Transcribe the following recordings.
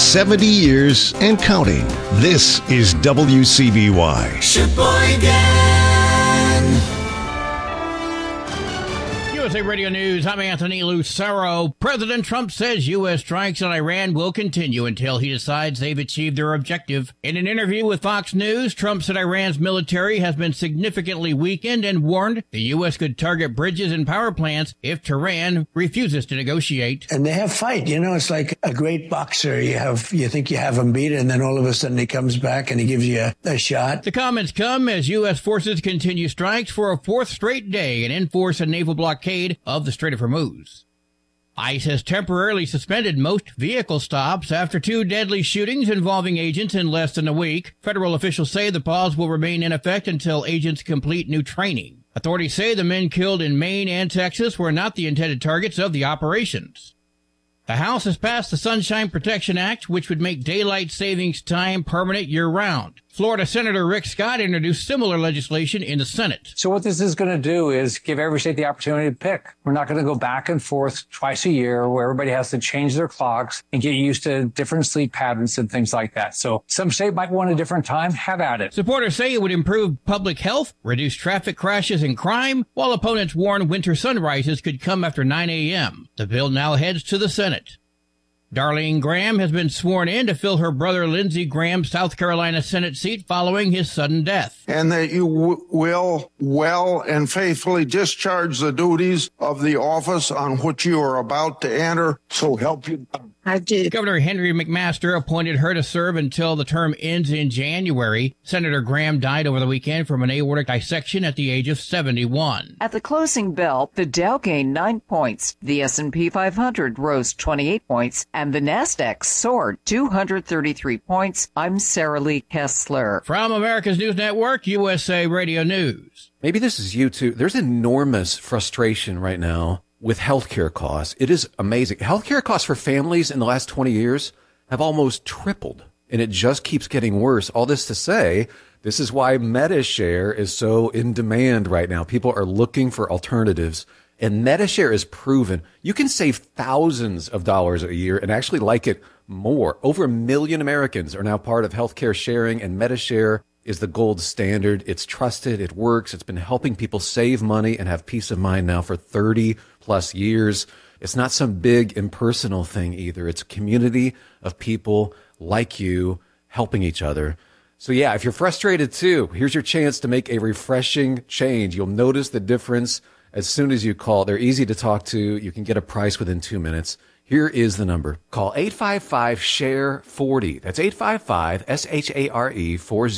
70 years and counting. This is WCBY. Sheboygan. USA Radio News, I'm Anthony Lucero. President Trump says U.S. strikes on Iran will continue until he decides they've achieved their objective. In an interview with Fox News, Trump said Iran's military has been significantly weakened and warned the U.S. could target bridges and power plants if Tehran refuses to negotiate. And they have fight. You know, it's like a great boxer. You think you have him beat, and then all of a sudden he comes back and he gives you a shot. The comments come as U.S. forces continue strikes for a fourth straight day and enforce a naval blockade of the Strait of Hormuz. ICE has temporarily suspended most vehicle stops after 2 deadly shootings involving agents in less than a week. Federal officials say the pause will remain in effect until agents complete new training. Authorities say the men killed in Maine and Texas were not the intended targets of the operations. The House has passed the Sunshine Protection Act, which would make daylight savings time permanent year-round. Florida Senator Rick Scott introduced similar legislation in the Senate. So what this is going to do is give every state the opportunity to pick. We're not going to go back and forth twice a year where everybody has to change their clocks and get used to different sleep patterns and things like that. So some state might want a different time. Have at it. Supporters say it would improve public health, reduce traffic crashes and crime, while opponents warn winter sunrises could come after 9 a.m. The bill now heads to the Senate. Darlene Graham has been sworn in to fill her brother Lindsey Graham's South Carolina Senate seat following his sudden death. And that you will well and faithfully discharge the duties of the office on which you are about to enter, so help you God. I did. Governor Henry McMaster appointed her to serve until the term ends in January. Senator Graham died over the weekend from an aortic dissection at the age of 71. At the closing bell, the Dow gained 9 points, the S&P 500 rose 28 points, and the Nasdaq soared 233 points. I'm Sarah Lee Kessler. From America's News Network, USA Radio News. Maybe this is you too. There's enormous frustration right now with healthcare costs. It is amazing. Healthcare costs for families in the last 20 years have almost tripled, and it just keeps getting worse. All this to say, this is why MediShare is so in demand right now. People are looking for alternatives, and MediShare is proven. You can save thousands of dollars a year and actually like it more. Over 1 million Americans are now part of healthcare sharing, and MediShare is the gold standard. It's trusted. It works. It's been helping people save money and have peace of mind now for 30 plus years. It's not some big impersonal thing either. It's a community of people like you helping each other. So yeah, if you're frustrated too, here's your chance to make a refreshing change. You'll notice the difference as soon as you call. They're easy to talk to. You can get a price within 2 minutes. Here is the number. Call 855-SHARE-40. That's 855-SHARE-40.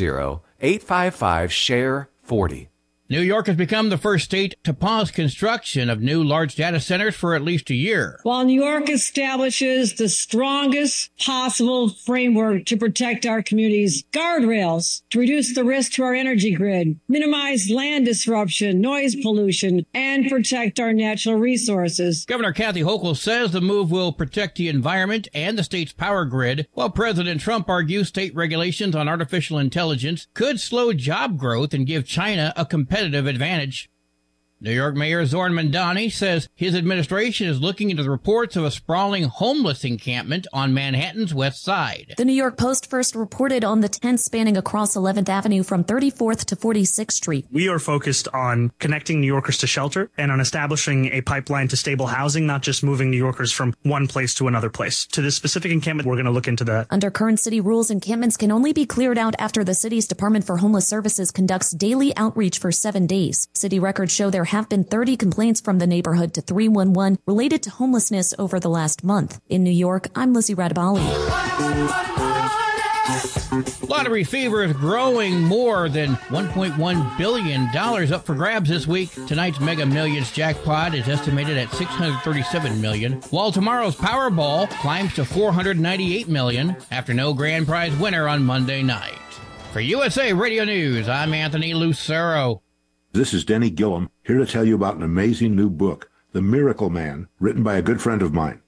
855-SHARE-40. New York has become the first state to pause construction of new large data centers for at least a year. While New York establishes the strongest possible framework to protect our communities, guardrails to reduce the risk to our energy grid, minimize land disruption, noise pollution, and protect our natural resources. Governor Kathy Hochul says the move will protect the environment and the state's power grid, while President Trump argues state regulations on artificial intelligence could slow job growth and give China a competitive advantage. New York Mayor Zoran Mandani says his administration is looking into the reports of a sprawling homeless encampment on Manhattan's West Side. The New York Post first reported on the tents spanning across 11th Avenue from 34th to 46th Street. We are focused on connecting New Yorkers to shelter and on establishing a pipeline to stable housing, not just moving New Yorkers from one place to another place. To this specific encampment, we're going to look into that. Under current city rules, encampments can only be cleared out after the city's Department for Homeless Services conducts daily outreach for 7 days. City records show there have been 30 complaints from the neighborhood to 311 related to homelessness over the last month. In New York, I'm Lizzie Radabali. Lottery fever is growing. More than $1.1 billion up for grabs this week. Tonight's Mega Millions jackpot is estimated at $637 million, while tomorrow's Powerball climbs to $498 million after no grand prize winner on Monday night. For USA Radio News, I'm Anthony Lucero. This is Denny Gillum, here to tell you about an amazing new book, The Miracle Man, written by a good friend of mine.